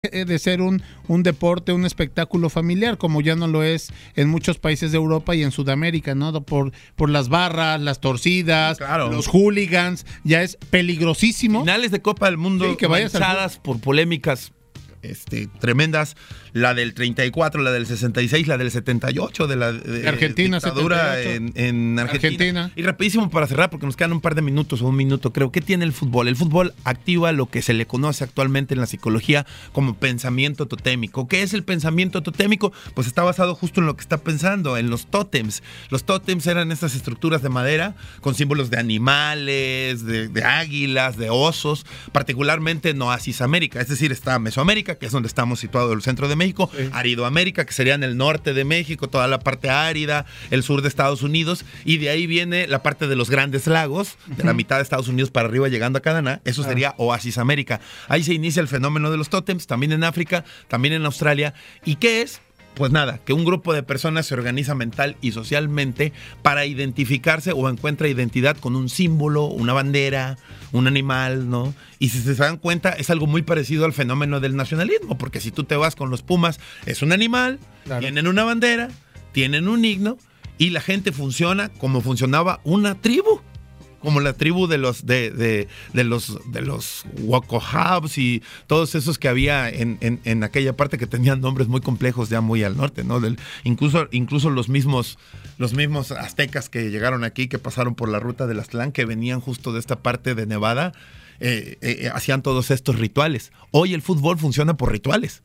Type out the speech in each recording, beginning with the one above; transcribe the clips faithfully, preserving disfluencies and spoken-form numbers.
de ser un, un deporte, un espectáculo familiar, como ya no lo es en muchos países de Europa y en Sudamérica, ¿no? Por, por las barras, las torcidas, claro. Los hooligans, ya es peligrosísimo. Finales de Copa del Mundo sí, que manchadas por polémicas este, tremendas, la del treinta y cuatro, la del sesenta y seis, la del setenta y ocho, de la de, Argentina, dictadura en, en Argentina. Argentina. Y rapidísimo para cerrar, porque nos quedan un par de minutos o un minuto, creo. ¿Qué tiene el fútbol? El fútbol activa lo que se le conoce actualmente en la psicología como pensamiento totémico. ¿Qué es el pensamiento totémico? Pues está basado justo en lo que está pensando, en los tótems. Los tótems eran estas estructuras de madera con símbolos de animales, de, de águilas, de osos, particularmente en Oasis América, es decir, está Mesoamérica, que es donde estamos situados el centro de México, sí. Aridoamérica, que sería en el norte de México, toda la parte árida, el sur de Estados Unidos, y de ahí viene la parte de los grandes lagos, de uh-huh. la mitad de Estados Unidos para arriba llegando a Canadá, eso sería ah. Oasis América. Ahí se inicia el fenómeno de los tótems, también en África, también en Australia. ¿Y qué es? Pues nada, que un grupo de personas se organiza mental y socialmente para identificarse o encuentra identidad con un símbolo, una bandera, un animal, ¿no? Y si se dan cuenta, es algo muy parecido al fenómeno del nacionalismo, porque si tú te vas con los Pumas, es un animal, claro. tienen una bandera, tienen un himno, y la gente funciona como funcionaba una tribu. Como la tribu de los de, de, de los de los Wacohabs y todos esos que había en, en, en aquella parte que tenían nombres muy complejos ya muy al norte, ¿no? Del, incluso incluso los mismos los mismos aztecas que llegaron aquí, que pasaron por la ruta del Aztlán, que venían justo de esta parte de Nevada, eh, eh, hacían todos estos rituales. Hoy el fútbol funciona por rituales.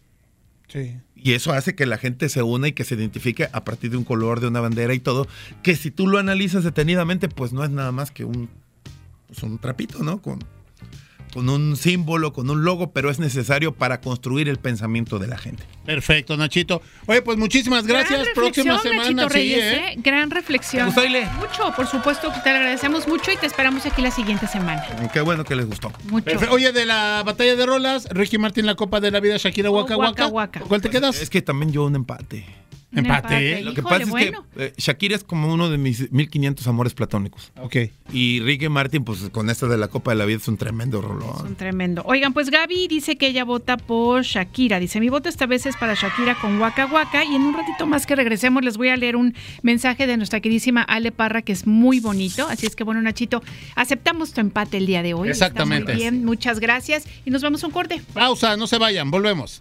Sí. Y eso hace que la gente se una y que se identifique a partir de un color, de una bandera y todo, que si tú lo analizas detenidamente, pues no es nada más que un, pues un trapito, ¿no? Con, con un símbolo, con un logo, pero es necesario para construir el pensamiento de la gente. Perfecto, Nachito. Oye, pues muchísimas gracias. Próxima semana. Nachito Reyes, sí, ¿eh? ¿eh? Gran reflexión. ¿Te gustó, Ile? Mucho, por supuesto que te agradecemos mucho y te esperamos aquí la siguiente semana. Qué bueno que les gustó. Mucho. Perfecto. Oye, de la batalla de rolas, Ricky Martin, la Copa de la Vida, Shakira, Waka Oh, Waka. Waka. ¿Cuál te quedas? Es que también yo un empate. Empate. Lo que Híjole, pasa bueno. es que eh, Shakira es como uno de mis mil quinientos amores platónicos. Ok. Y Ricky Martin, pues con esta de la Copa de la Vida es un tremendo Es rolón. un tremendo. Oigan, pues Gaby dice que ella vota por Shakira. Dice, mi voto esta vez es para Shakira con Waka Waka. Y en un ratito más que regresemos les voy a leer un mensaje de nuestra queridísima Ale Parra, que es muy bonito. Así es que bueno, Nachito, aceptamos tu empate el día de hoy. Exactamente. Está muy bien, muchas gracias. Y nos vamos a un corte. Pausa, no se vayan, volvemos.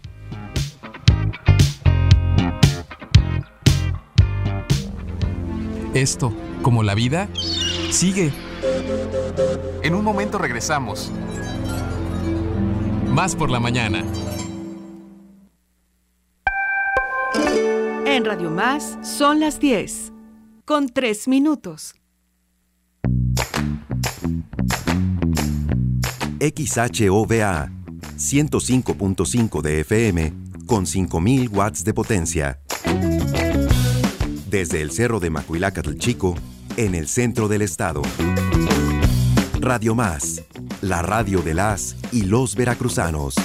Esto, como la vida, sigue. En un momento regresamos. Más por la mañana. En Radio Más son las diez, con tres minutos. X H O V A, ciento cinco punto cinco de F M, con cinco mil watts de potencia. Desde el Cerro de Macuilácatl Chico, en el centro del estado. Radio Más, la radio de las y los veracruzanos.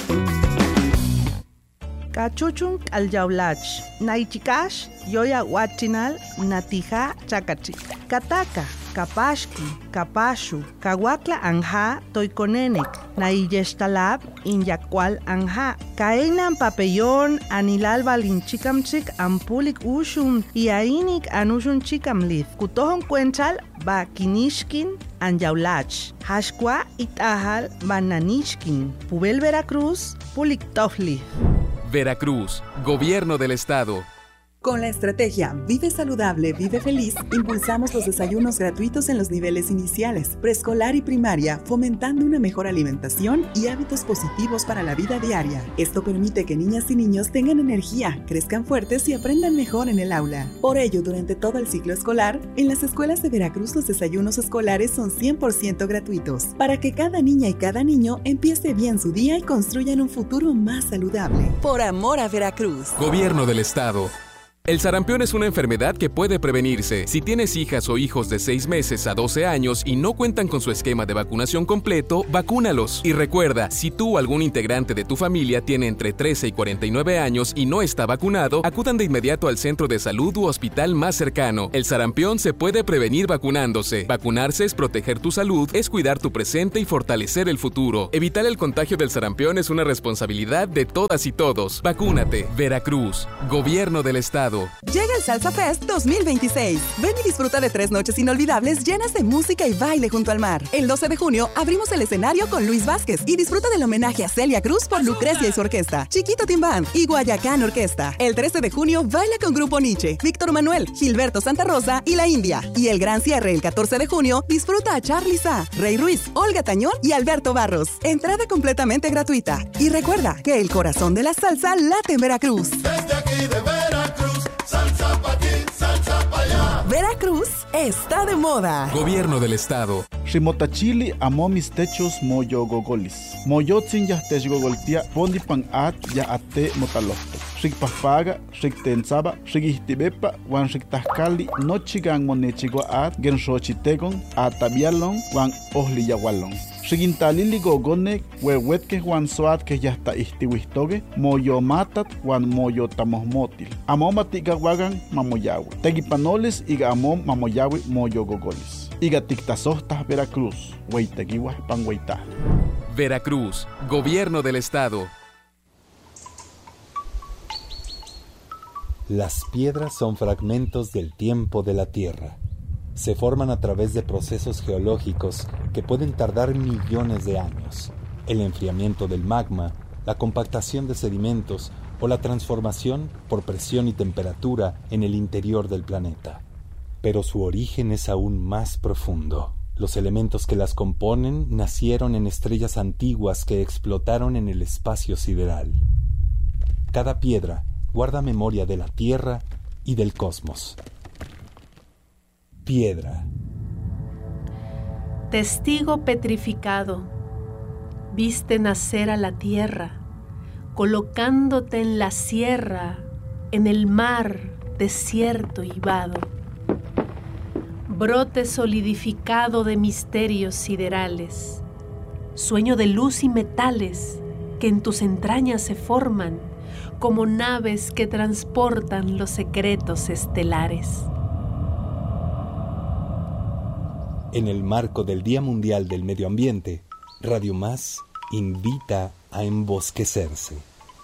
Cachuchun alyaulach, naichikash, yoya huachinal, natija chakachi. Kataka, kapashki, kapashu, kawakla anja, toikonenek, naiyeshtalab, inyakwal anja. Kainan papellón, anilal balinchikamchik, ampulik ushun, iainik anushun chikamlith. Kutohon cuenchal, ba kinishkin, anyaulach. Hashkwa itahal, bananishkin. Pubel Veracruz, pulik tofli. Veracruz, Gobierno del Estado. Con la estrategia Vive Saludable, Vive Feliz, impulsamos los desayunos gratuitos en los niveles iniciales, preescolar y primaria, fomentando una mejor alimentación y hábitos positivos para la vida diaria. Esto permite que niñas y niños tengan energía, crezcan fuertes y aprendan mejor en el aula. Por ello, durante todo el ciclo escolar, en las escuelas de Veracruz los desayunos escolares son cien por ciento gratuitos, para que cada niña y cada niño empiece bien su día y construyan un futuro más saludable. Por amor a Veracruz. Gobierno del Estado. El sarampión es una enfermedad que puede prevenirse. Si tienes hijas o hijos de seis meses a doce años y no cuentan con su esquema de vacunación completo, vacúnalos. Y recuerda, si tú o algún integrante de tu familia tiene entre trece y cuarenta y nueve años y no está vacunado, acudan de inmediato al centro de salud u hospital más cercano. El sarampión se puede prevenir vacunándose. Vacunarse es proteger tu salud, es cuidar tu presente y fortalecer el futuro. Evitar el contagio del sarampión es una responsabilidad de todas y todos. Vacúnate. Veracruz. Gobierno del Estado. Llega el Salsa Fest dos mil veintiséis. Ven y disfruta de tres noches inolvidables llenas de música y baile junto al mar. El doce de junio abrimos el escenario con Luis Vázquez y disfruta del homenaje a Celia Cruz por Lucrecia y su orquesta, Chiquito Team Band y Guayacán Orquesta. El trece de junio baila con Grupo Nietzsche, Víctor Manuel, Gilberto Santa Rosa y La India. Y el gran cierre el catorce de junio disfruta a Charly Sa, Rey Ruiz, Olga Tañón y Alberto Barros. Entrada completamente gratuita. Y recuerda que el corazón de la salsa late en Veracruz. Desde aquí de Veracruz. Salsa pa' aquí, salsa pa' allá. Veracruz está de moda. Gobierno del Estado. Rimotachili amo mis techos moyo gogolis. Moyotzin ya tech gogoltia pondi pan at ya ate motalosto. Rik pafaga, rik tensaba, rik ihtibepa, wan rik tahkali, nochigan monechigua at, gen xochitegon, atabialon, wan ohli yagualon. Rigintalili gogone, huehuet que Juan Soat que ya está istiwistoge, moyo matat, Juan moyo tamosmotil. Amom atigawagan mamoyawi. Tegipanoles y amom mamoyawi moyo gogolis. Iga tictasostas Veracruz, hueiteguiwas panhueita. Veracruz, Gobierno del Estado. Las piedras son fragmentos del tiempo de la Tierra. Se forman a través de procesos geológicos que pueden tardar millones de años. El enfriamiento del magma, la compactación de sedimentos o la transformación por presión y temperatura en el interior del planeta. Pero su origen es aún más profundo. Los elementos que las componen nacieron en estrellas antiguas que explotaron en el espacio sideral. Cada piedra guarda memoria de la Tierra y del cosmos. Piedra. Testigo petrificado, viste nacer a la tierra, colocándote en la sierra, en el mar desierto y vado. Brote solidificado de misterios siderales, sueño de luz y metales que en tus entrañas se forman como naves que transportan los secretos estelares. En el marco del Día Mundial del Medio Ambiente, Radio Más invita a embosquecerse.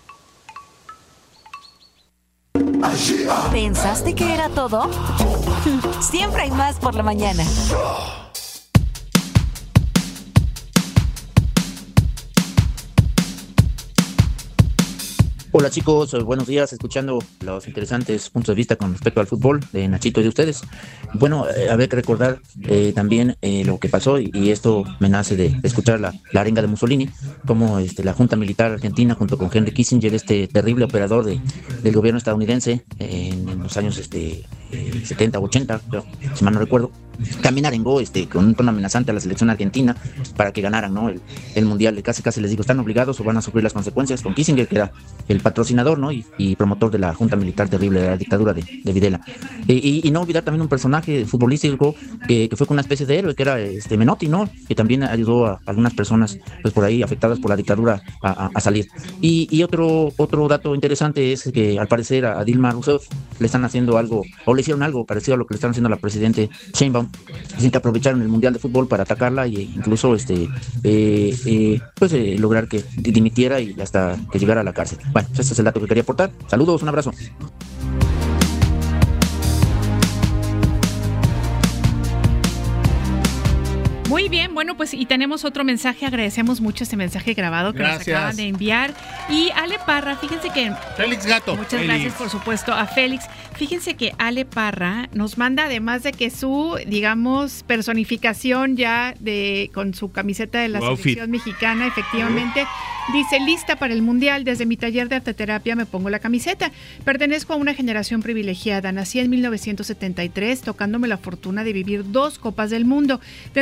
¿Pensaste que era todo? Siempre hay más por la mañana. Hola chicos, buenos días, escuchando los interesantes puntos de vista con respecto al fútbol de Nachito y de ustedes. Bueno, eh, habría que recordar eh, también eh, lo que pasó, y, y esto me nace de, de escuchar la, la arenga de Mussolini, como este, la Junta Militar Argentina junto con Henry Kissinger, este terrible operador de, del gobierno estadounidense eh, en, en los años este, eh, setenta o ochenta, creo, si mal no recuerdo, también arengó este, con un tono amenazante a la selección argentina para que ganaran, ¿no? el, el mundial. Casi casi les digo, están obligados o van a sufrir las consecuencias, con Kissinger, que era el patrocinador, ¿no? y, y promotor de la Junta Militar terrible, de la dictadura de, de Videla. E, y, y no olvidar también un personaje futbolístico que, que fue una especie de héroe, que era este Menotti, ¿no? que también ayudó a algunas personas pues por ahí afectadas por la dictadura a, a, a salir. Y, y otro, otro dato interesante es que al parecer a Dilma Rousseff le están haciendo algo, o le hicieron algo parecido a lo que le están haciendo a la presidente Sheinbaum. Dicen que aprovecharon el Mundial de Fútbol para atacarla e incluso este eh, eh, pues eh, lograr que dimitiera y hasta que llegara a la cárcel. Bueno, pues ese es el dato que quería aportar. Saludos, un abrazo. Muy bien, bueno, pues y tenemos otro mensaje, agradecemos mucho este mensaje grabado que Gracias. Nos acaban de enviar. Y Ale Parra, fíjense que... Félix Gato. Muchas Félix. gracias, por supuesto, a Félix. Fíjense que Ale Parra nos manda, además de que su, digamos, personificación ya de con su camiseta de la wow, selección fit. mexicana, efectivamente, dice, lista para el Mundial, desde mi taller de arteterapia me pongo la camiseta. Pertenezco a una generación privilegiada, nací en mil novecientos setenta y tres, tocándome la fortuna de vivir dos Copas del Mundo. Dentro de algunos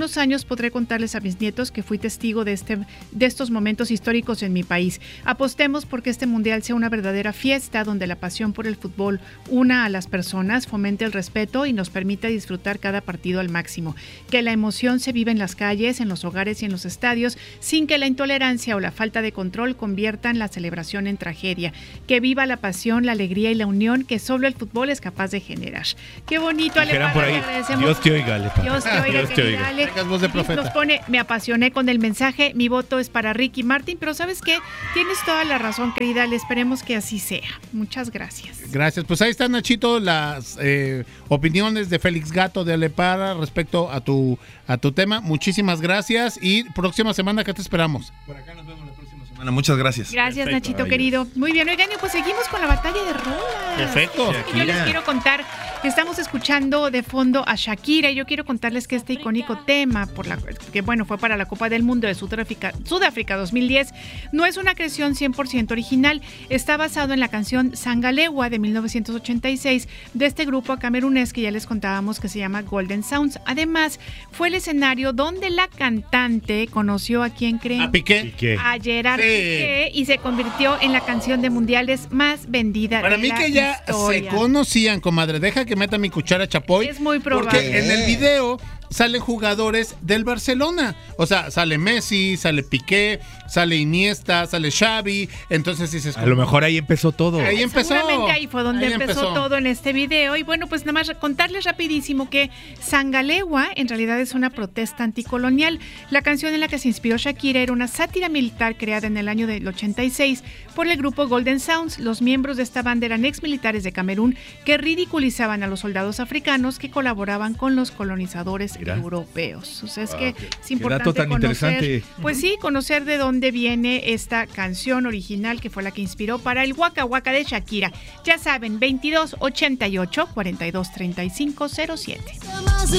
unos años podré contarles a mis nietos que fui testigo de, este, de estos momentos históricos en mi país. Apostemos porque este mundial sea una verdadera fiesta donde la pasión por el fútbol una a las personas, fomente el respeto y nos permita disfrutar cada partido al máximo. Que la emoción se vive en las calles, en los hogares y en los estadios, sin que la intolerancia o la falta de control conviertan la celebración en tragedia. Que viva la pasión, la alegría y la unión que solo el fútbol es capaz de generar. Qué bonito, Ale Parra, por ahí, Dios te oiga, Ale Parra. Dios te oiga, Dios te oiga. Ale. Voz de profeta. Nos pone, me apasioné con el mensaje, mi voto es para Ricky Martin, pero ¿sabes qué? Tienes toda la razón, querida Ale, esperemos que así sea. Muchas gracias. Gracias, pues ahí están, Nachito, las eh, opiniones de Félix Gato de Ale Parra respecto a tu, a tu tema. Muchísimas gracias y próxima semana, ¿qué te esperamos? Por acá nos vemos la próxima semana. Muchas gracias. Gracias, Perfecto. Nachito, Ay, querido. Muy bien, oigan, pues seguimos con la batalla de rolas. Perfecto. Y yo les quiero contar que estamos escuchando de fondo a Shakira y yo quiero contarles que este icónico tema, por la que bueno, fue para la Copa del Mundo de Sudáfrica, Sudáfrica dos mil diez, no es una creación cien por ciento original, está basado en la canción Sangalewa de mil novecientos ochenta y seis de este grupo camerunés que ya les contábamos que se llama Golden Sounds. Además, fue el escenario donde la cantante conoció a quien creen, a Piqué, Piqué. a Gerard sí. Piqué, y se convirtió en la canción de mundiales más vendida para de mí la que ya historia. Se conocían, comadre. Deja que meta mi cuchara Chapoy. Es muy probable. Porque en el video salen jugadores del Barcelona. O sea, sale Messi, sale Piqué, sale Iniesta, sale Xavi. Entonces dices, a lo mejor ahí empezó todo. Ahí empezó. Seguramente ahí fue donde ahí empezó, empezó todo en este video. Y bueno, pues nada más contarles rapidísimo que Sangalewa en realidad es una protesta anticolonial. La canción en la que se inspiró Shakira era una sátira militar creada en el año del ochenta y seis por el grupo Golden Sounds. Los miembros de esta banda eran exmilitares de Camerún que ridiculizaban a los soldados africanos que colaboraban con los colonizadores Mira. europeos. O sea, es ah, que es importante dato tan conocer, pues sí, conocer de dónde viene esta canción original que fue la que inspiró para el Waka Waka de Shakira. Ya saben, veintidós ochenta y ocho cuarenta y dos treinta y cinco cero siete.